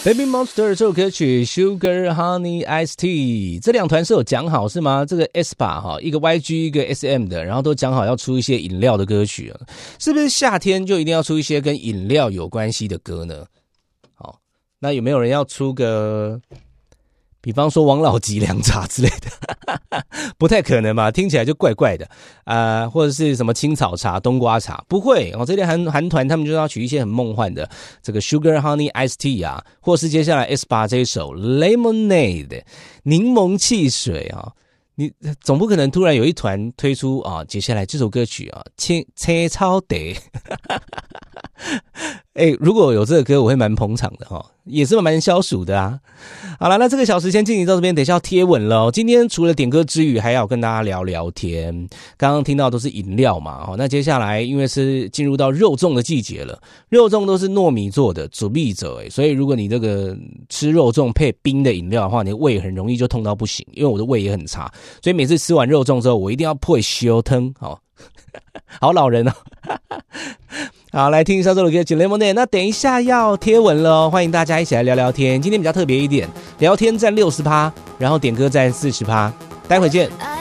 Baby Monster 这首歌曲 Sugar Honey Iced Tea 这两团是有讲好是吗？这个 aespa 一个 YG 一个 SM 的，然后都讲好要出一些饮料的歌曲，是不是夏天就一定要出一些跟饮料有关系的歌呢？好，那有没有人要出个比方说王老吉凉茶之类的？不太可能吧，听起来就怪怪的或者是什么青草茶、冬瓜茶，不会哦。这类韩团他们就要取一些很梦幻的，这个 Sugar Honey Iced Tea 啊，或是接下来 aespa 这一首 Lemonade 柠檬汽水啊，你总不可能突然有一团推出啊，接下来这首歌曲啊，青草茶。如果有这个歌我会蛮捧场的也是蛮消暑的啊。好了，那这个小时先进行到这边，等一下要贴文了今天除了点歌之余还要跟大家聊聊天。刚刚听到都是饮料嘛那接下来因为是进入到肉粽的季节了，肉粽都是糯米做的煮米者所以如果你这个吃肉粽配冰的饮料的话，你的胃很容易就痛到不行，因为我的胃也很差，所以每次吃完肉粽之后我一定要配烧汤好老人好，来听一下这首歌曲 Lemonade。 那等一下要贴文了欢迎大家一起来聊聊天。今天比较特别一点，聊天占 60%， 然后点歌占 40%， 待会见。